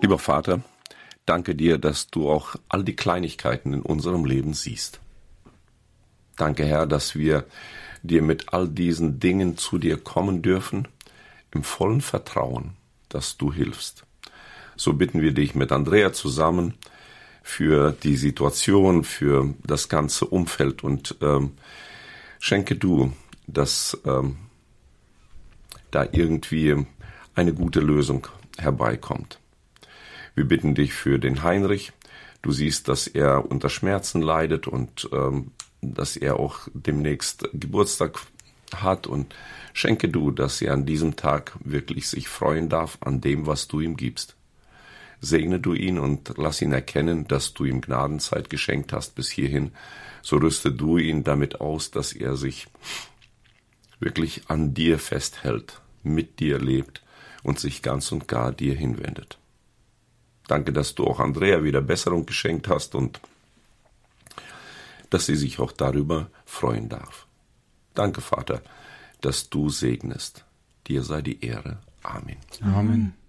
Lieber Vater, danke dir, dass du auch all die Kleinigkeiten in unserem Leben siehst. Danke, Herr, dass wir dir mit all diesen Dingen zu dir kommen dürfen, im vollen Vertrauen, dass du hilfst. So bitten wir dich mit Andrea zusammen für die Situation, für das ganze Umfeld und schenke du, dass da irgendwie eine gute Lösung herbeikommt. Wir bitten dich für den Heinrich. Du siehst, dass er unter Schmerzen leidet und dass er auch demnächst Geburtstag hat. Und schenke du, dass er an diesem Tag wirklich sich freuen darf an dem, was du ihm gibst. Segne du ihn und lass ihn erkennen, dass du ihm Gnadenzeit geschenkt hast bis hierhin. So rüste du ihn damit aus, dass er sich wirklich an dir festhält, mit dir lebt und sich ganz und gar dir hinwendet. Danke, dass du auch Andrea wieder Besserung geschenkt hast und dass sie sich auch darüber freuen darf. Danke, Vater, dass du segnest. Dir sei die Ehre. Amen. Amen.